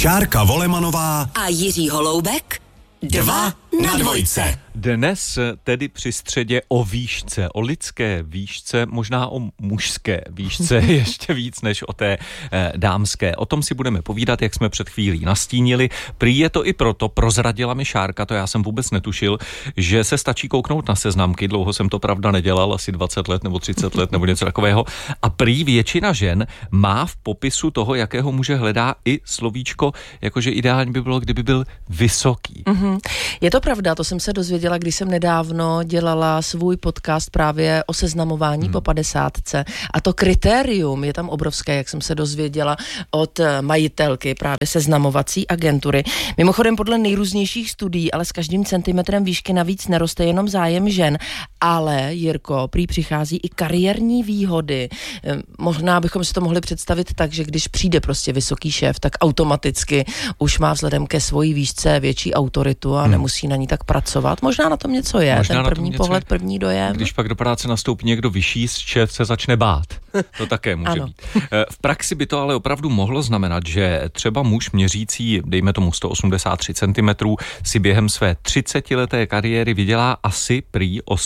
Šárka Volemanová a Jiří Holoubek 2 na 2. Dnes tedy při středě o výšce, o lidské výšce, možná o mužské výšce, ještě víc než o té dámské. O tom si budeme povídat, jak jsme před chvílí nastínili. Prý je to i proto, prozradila mi Šárka, to já jsem vůbec netušil, že se stačí kouknout na seznamky, dlouho jsem to pravda nedělal, asi 20 let nebo 30 let nebo něco takového. A prý většina žen má v popisu toho, jakého muže hledá, i slovíčko, jakože ideální by bylo, kdyby byl vysoký. Je to pravda, to jsem se dozvěděla, když jsem nedávno dělala svůj podcast právě o seznamování po 50. A to kritérium je tam obrovské, jak jsem se dozvěděla od majitelky právě seznamovací agentury. Mimochodem podle nejrůznějších studií, ale s každým centimetrem výšky navíc neroste jenom zájem žen, ale Jirko, prý přichází i kariérní výhody. Možná bychom si to mohli představit tak, že když přijde prostě vysoký šéf, tak automaticky už má vzhledem ke svojí výšce větší autoritu a nemusí na ní tak pracovat. Možná na tom něco je, možná ten první pohled, první dojem. Když pak do práce nastoupí někdo vyšší, šéf se začne bát. To také může být. V praxi by to ale opravdu mohlo znamenat, že třeba muž měřící, dejme tomu 183 cm, si během své 30leté kariéry vydělá asi prý o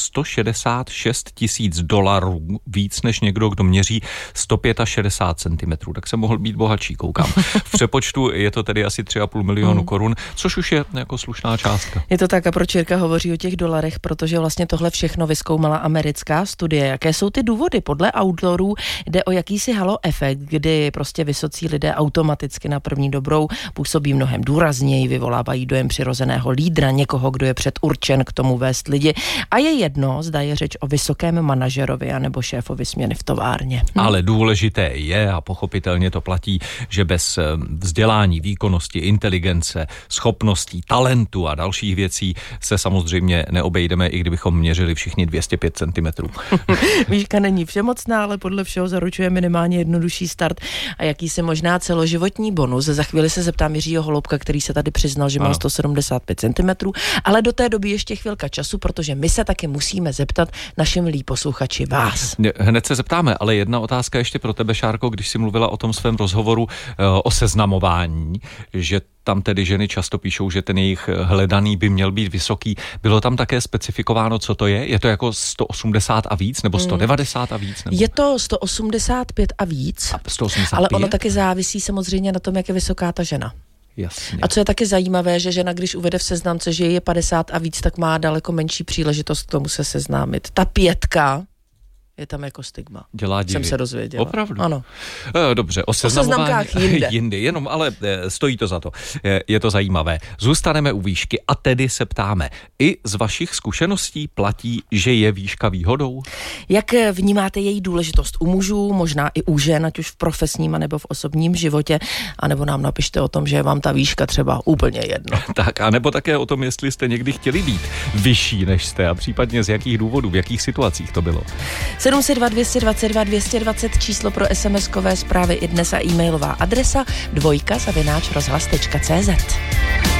$166,000 víc než někdo, kdo měří 165 cm. Tak se mohl být bohatší, koukám. V přepočtu je to tedy asi 3,5 milionu korun, což už je jako slušná částka. Je to tak, a proč Jirka hovoří o těch dolarech, protože vlastně tohle všechno vyzkoumala americká studie. Jaké jsou ty důvody? Podle autorů jde o jakýsi halo efekt, kdy prostě vysocí lidé automaticky na první dobrou působí mnohem důrazněji, vyvolávají dojem přirozeného lídra, někoho, kdo je předurčen k tomu vést lidi. A je jedno, zda je řeč o vysokém manažerovi anebo šéfovi směny v továrně. Ale důležité je, a pochopitelně to platí, že bez vzdělání, výkonnosti, inteligence, schopností, talentu a dalších věcí se samozřejmě neobejdeme, i kdybychom měřili všichni 205 cm. Výška není všemocná, ale podle všeho zaručuje minimálně jednodušší start a jakýsi možná celoživotní bonus. Za chvíli se zeptám Jiřího Holoubka, který se tady přiznal, že má 175 cm, ale do té doby ještě chvilka času, protože my se taky musíme zeptat našim milí posluchači vás. Hned se zeptáme, ale jedna otázka ještě pro tebe, Šárko, když jsi mluvila o tom svém rozhovoru o seznamování, že tam tedy ženy často píšou, že ten jejich hledaný by měl být vysoký. Bylo tam také specifikováno, co to je? Je to jako 180 a víc, nebo 190 a víc? Nebo? Je to 185 a víc, 185? Ale ono taky závisí samozřejmě na tom, jak je vysoká ta žena. Jasně. A co je taky zajímavé, že žena, když uvede v seznamce, že je 50 a víc, tak má daleko menší příležitost k tomu se seznámit. Ta 5 je tam jako stigma. Dělá divy. Jsem se dozvěděla. Opravdu? Ano. Dobře, o seznamování jindy. Jenom, ale stojí to za to. Je to zajímavé. Zůstaneme u výšky a tedy se ptáme. I z vašich zkušeností platí, že je výška výhodou? Jak vnímáte její důležitost u mužů, možná i u žen, ať už v profesním nebo v osobním životě, anebo nám napište o tom, že je vám ta výška třeba úplně jedno. Tak, anebo také o tom, jestli jste někdy chtěli být vyšší než jste a případně z jakých důvodů, v jakých situacích to bylo. 702 222 220 číslo pro SMS-kové zprávy i dnes a e-mailová adresa 2@rozhlas.cz.